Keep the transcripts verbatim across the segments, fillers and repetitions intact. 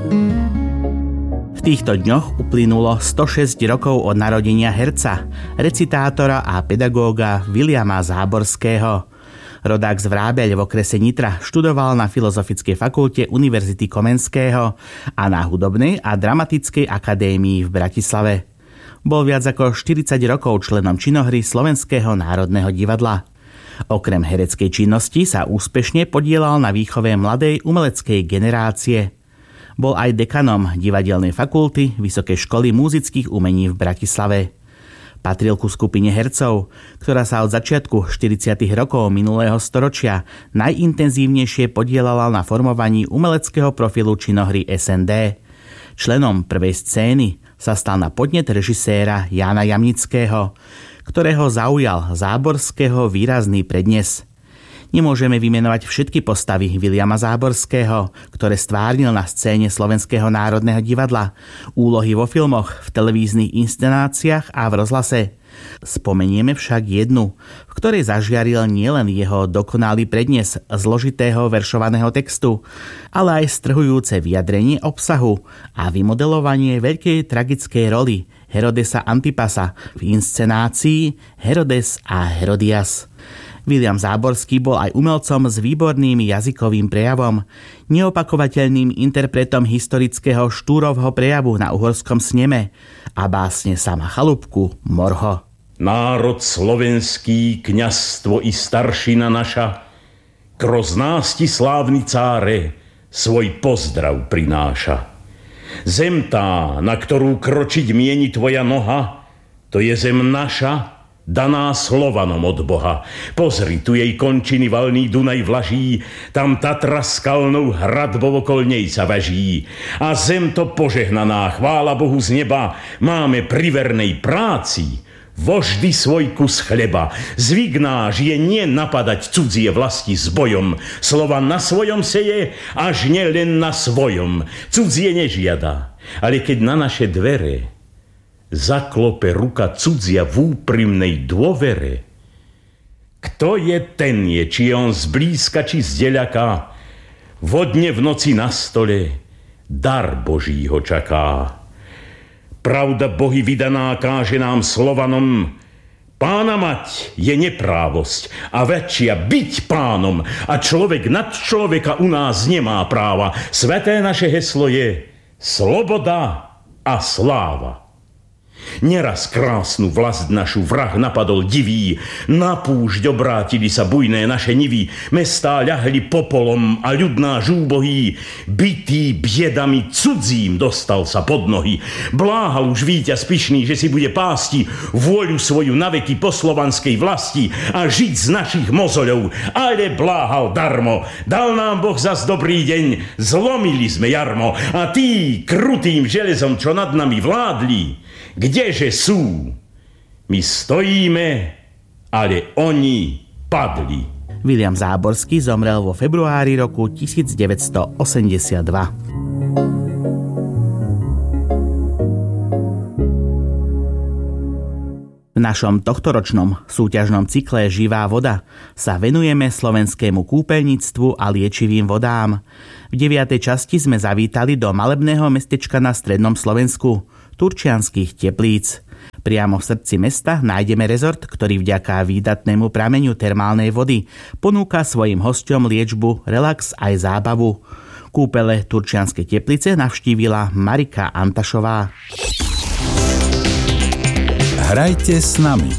V týchto dňoch uplynulo stošesť rokov od narodenia herca, recitátora a pedagóga Viliama Záborského. Rodák z Vrábeľ v okrese Nitra študoval na Filozofickej fakulte Univerzity Komenského a na Hudobnej a dramatickej akadémii v Bratislave. Bol viac ako štyridsať rokov členom činohry Slovenského národného divadla. Okrem hereckej činnosti sa úspešne podieľal na výchove mladej umeleckej generácie. Bol aj dekanom divadelnej fakulty Vysokej školy múzických umení v Bratislave. Patril ku skupine hercov, ktorá sa od začiatku štyridsiatych rokov minulého storočia najintenzívnejšie podieľala na formovaní umeleckého profilu činohry es en dé. Členom prvej scény sa stal na podnet režiséra Jána Jamnického, ktorého zaujal Záborského výrazný prednes. Nemôžeme vymenovať všetky postavy Viliama Záborského, ktoré stvárnil na scéne Slovenského národného divadla, úlohy vo filmoch, v televíznych inscenáciách a v rozhlase. Spomenieme však jednu, v ktorej zažiaril nielen jeho dokonalý prednes zložitého veršovaného textu, ale aj strhujúce vyjadrenie obsahu a vymodelovanie veľkej tragickej roli Herodesa Antipasa v inscenácii Herodes a Herodias. Viliam Záborský bol aj umelcom s výborným jazykovým prejavom, neopakovateľným interpretom historického Štúrovho prejavu na uhorskom sneme a básne Sama Chalúbku Morho. Národ slovenský, kňazstvo i staršina naša, kroz nás ti slávny cáre svoj pozdrav prináša. Zem tá, na ktorú kročiť mieni tvoja noha, to je zem naša, daná Slovanom od Boha. Pozri, tu jej končiny valný Dunaj vlaží, tam Tatra skalnou hradbou okol nej sa važí. A zem to požehnaná, chvála Bohu z neba, máme pri vernej práci voždy svoj kus chleba. Zvyk náš je nie napadať cudzie vlasti s bojom. Slova na svojom seje, až nie len na svojom. Cudzie nežiada, ale keď na naše dvere zaklope ruka cudzia v úprimnej dôvere, kto je ten je, či je on zblízka, či zdeľaka, vodne v noci na stole dar Boží ho čaká. Pravda Bohy vydaná káže nám Slovanom, pána mať je neprávosť a väčšia byť pánom a človek nad človeka u nás nemá práva. Sveté naše heslo je sloboda a sláva. Neraz krásnu vlast našu vrah napadol divý, na púšť obrátili sa bujné naše nivy, mestá ľahli popolom a ľud náš úbohý, bitý biedami cudzím dostal sa pod nohy. Bláhal už víťaz pyšný, že si bude pásti vôľu svoju naveky po slovanskej vlasti a žiť z našich mozoľov, ale bláhal darmo. Dal nám Boh zas dobrý deň, zlomili sme jarmo a tí krutým železom, čo nad nami vládli, kdeže sú? My stojíme, ale oni padli. Viliam Záborský zomrel vo februári roku devätnásťstoosemdesiatdva. V našom tohtoročnom súťažnom cykle Živá voda sa venujeme slovenskému kúpeľníctvu a liečivým vodám. V deviatej časti sme zavítali do malebného mestečka na strednom Slovensku, Turčianskych Teplíc. Priamo v srdci mesta nájdeme rezort, ktorý vďaka výdatnému prameňu termálnej vody ponúka svojim hosťom liečbu, relax aj zábavu. Kúpele Turčianske Teplice navštívila Marika Antašová. Hrajte s nami.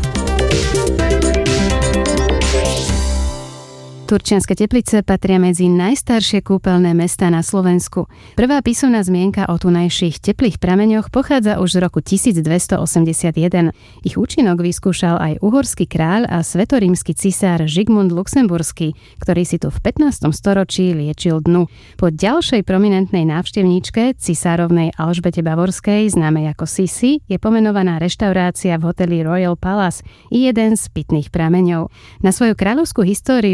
Turčianske Teplice patria medzi najstaršie kúpeľné mestá na Slovensku. Prvá písomná zmienka o tunajších teplých prameňoch pochádza už z roku tisícdvestoosemdesiatjeden. Ich účinok vyskúšal aj uhorský kráľ a svetorímsky cisár Žigmund Luxemburský, ktorý si tu v pätnástom storočí liečil dnu. Po ďalšej prominentnej návštevníčke, cisárovnej Alžbete Bavorskej, známej ako Sisi, je pomenovaná reštaurácia v hoteli Royal Palace i jeden z pitných prameňov. Na svoju kráľovskú históriu a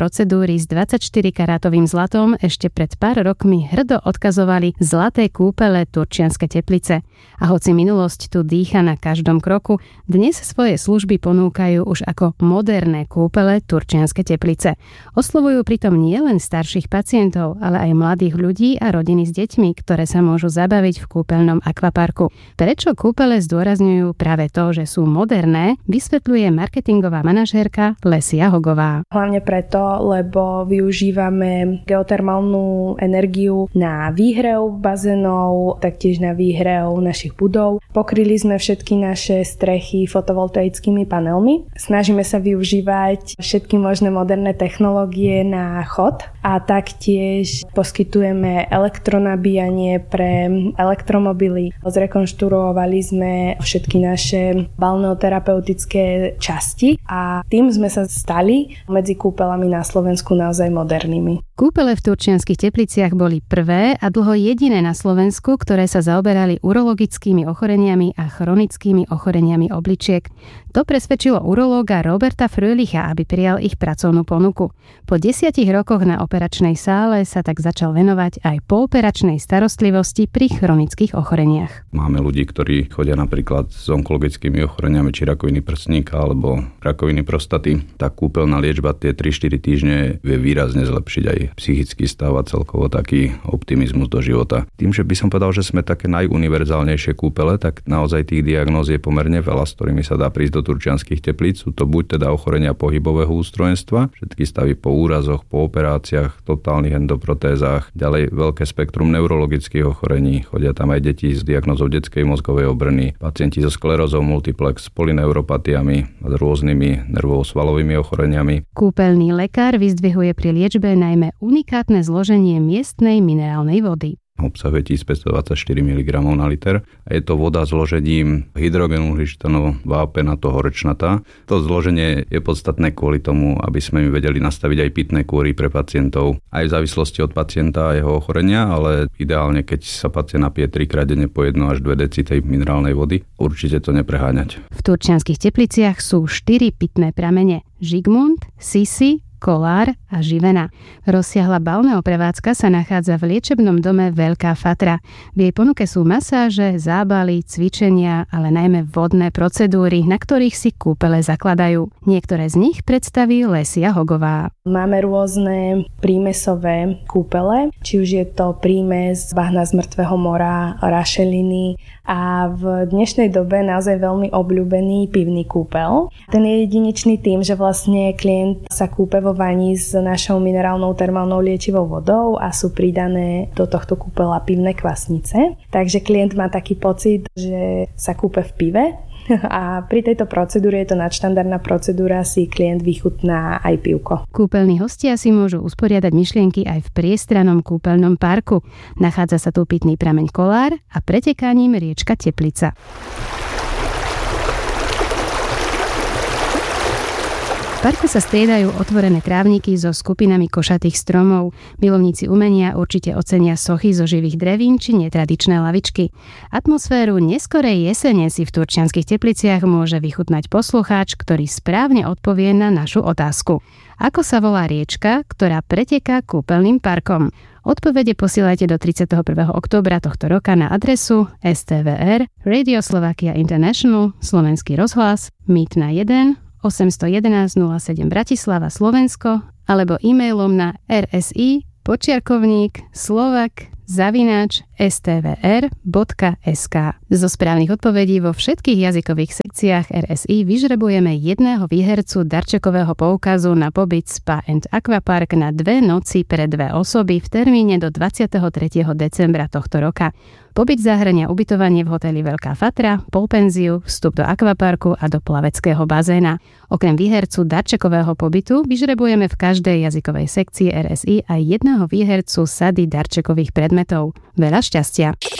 procedúry s dvadsaťštyri karátovým zlatom ešte pred pár rokmi hrdo odkazovali zlaté kúpele Turčianske Teplice. A hoci minulosť tu dýcha na každom kroku, dnes svoje služby ponúkajú už ako moderné kúpele Turčianske Teplice. Oslovujú pritom nielen starších pacientov, ale aj mladých ľudí a rodiny s deťmi, ktoré sa môžu zabaviť v kúpeľnom akvaparku. Prečo kúpele zdôrazňujú práve to, že sú moderné, vysvetľuje marketingová manažérka Lesia Hogová. Hlavne preto, lebo využívame geotermálnu energiu na výhrev bazénov, taktiež na výhrev našich budov. Pokryli sme všetky naše strechy fotovoltaickými panelmi. Snažíme sa využívať všetky možné moderné technológie na chod a taktiež poskytujeme elektronabíjanie pre elektromobily. Zrekonštruovali sme všetky naše balneoterapeutické časti a tým sme sa stali medzi kúpeľami na Slovensku naozaj modernými. Kúpele v Turčianskych Tepliciach boli prvé a dlho jediné na Slovensku, ktoré sa zaoberali urologickými ochoreniami a chronickými ochoreniami obličiek. To presvedčilo urológa Roberta Fröhlicha, aby prijal ich pracovnú ponuku. Po desiatich rokoch na operačnej sále sa tak začal venovať aj pooperačnej starostlivosti pri chronických ochoreniach. Máme ľudí, ktorí chodia napríklad s onkologickými ochoreniami či rakoviny prsníka alebo rakoviny prostaty. Tá kúpeľná liečba tie tri štyri týždne vie výrazne zlepšiť aj psychický stav a celkovo taký optimizmus do života. Tým, že by som povedal, že sme také najuniverzálnejšie kúpele, tak naozaj tých diagnóz je pomerne veľa, s ktorými sa dá prísť do Turčianskych Teplíc. Sú to buď teda ochorenia pohybového ústrojenstva, všetky stavy po úrazoch, po operáciách, totálnych endoprotézach, ďalej veľké spektrum neurologických ochorení. Chodia tam aj deti s diagnózou detskej mozgovej obrny, pacienti so sklerózou multiplex, s polyneuropatiami a s rôznymi nervovo-svalovými ochoreniami. Kúpeľný lekár vyzdvihuje pri liečbe najmä unikátne zloženie miestnej minerálnej vody. Obsahuje tisícpäťstodvadsaťštyri miligramov na liter a je to voda s zložením hydrogenuhličitanu, vápenato, horečnatá. To zloženie je podstatné kvôli tomu, aby sme im vedeli nastaviť aj pitné kúry pre pacientov. Aj v závislosti od pacienta a jeho ochorenia, ale ideálne, keď sa pacient napije trikrát denne po jedno až dve deci tej minerálnej vody, určite to nepreháňať. V Turčianskych Tepliciach sú štyri pitné pramene: Žigmund, Sisi, Kolár a Živena. Rozsiahla balneoprevádzka sa nachádza v liečebnom dome Veľká Fatra. V jej ponuke sú masáže, zábaly, cvičenia, ale najmä vodné procedúry, na ktorých si kúpele zakladajú. Niektoré z nich predstaví Lesia Hogová. Máme rôzne prímesové kúpele, či už je to prímes bahna z mŕtvého mora, rašeliny a v dnešnej dobe naozaj veľmi obľúbený pivný kúpel. Ten je jedinečný tým, že vlastne klient sa kúpe vo vani s našou minerálnou termálnou liečivou vodou a sú pridané do tohto kúpela pivné kvasnice. Takže klient má taký pocit, že sa kúpe v pive. A pri tejto procedúre, je to nadštandardná procedúra, si klient vychutná aj pivko. Kúpeľní hostia si môžu usporiadať myšlienky aj v priestranom kúpeľnom parku. Nachádza sa tu pitný prameň Kolár a pretekaním riečka Teplica. V parku sa striedajú otvorené trávniky so skupinami košatých stromov. Milovníci umenia určite ocenia sochy zo živých drevín či netradičné lavičky. Atmosféru neskorej jesene si v Turčianskych Tepliciach môže vychutnať poslucháč, ktorý správne odpovie na našu otázku. Ako sa volá riečka, ktorá preteká kúpeľným parkom? Odpovede posielajte do tridsiateho prvého októbra tohto roka na adresu es té vé er Radio Slovakia International, Slovenský rozhlas, Mýtna jeden, osem jedna jedna nula sedem Bratislava, Slovensko, alebo e-mailom na rsi počiarkovník slovak zavináč es té vé er bodka es ká. Zo správnych odpovedí vo všetkých jazykových sekciách er es í vyžrebujeme jedného výhercu darčekového poukazu na pobyt Spa and Aquapark na dve noci pre dve osoby v termíne do dvadsiateho tretieho decembra tohto roka. Pobyt zahŕňa ubytovanie v hoteli Veľká Fatra, polpenziu, vstup do akvaparku a do plaveckého bazéna. Okrem výhercu darčekového pobytu vyžrebujeme v každej jazykovej sekcii er es í aj jedného výhercu sady darčekových predmetov. Veľa šťastia!